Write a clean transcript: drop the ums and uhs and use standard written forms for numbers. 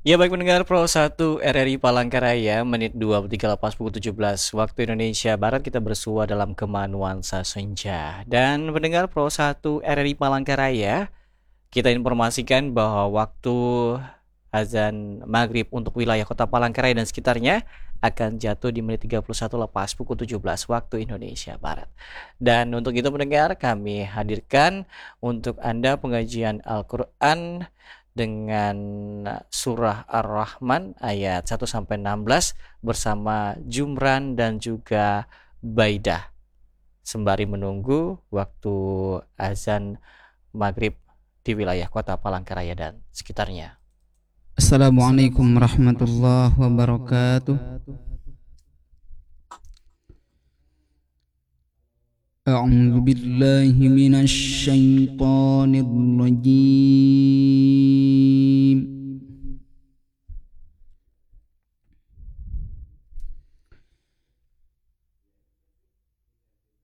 Ya baik pendengar Pro 1 RRI Palangkaraya menit 23 lepas pukul 17 waktu Indonesia Barat kita bersua dalam kemah nuansa senja. Dan pendengar Pro 1 RRI Palangkaraya kita informasikan bahwa waktu azan maghrib untuk wilayah kota Palangkaraya dan sekitarnya akan jatuh di menit 31 lepas pukul 17 waktu Indonesia Barat. Dan untuk itu pendengar kami hadirkan untuk Anda pengajian Al-Quran dengan surah Ar-Rahman ayat 1 sampai 16 bersama Jumran dan juga Baidah sembari menunggu waktu azan maghrib di wilayah kota Palangkaraya dan sekitarnya. Assalamualaikum warahmatullahi wabarakatuh. A'udzu billahi minasy syaithanir rajim.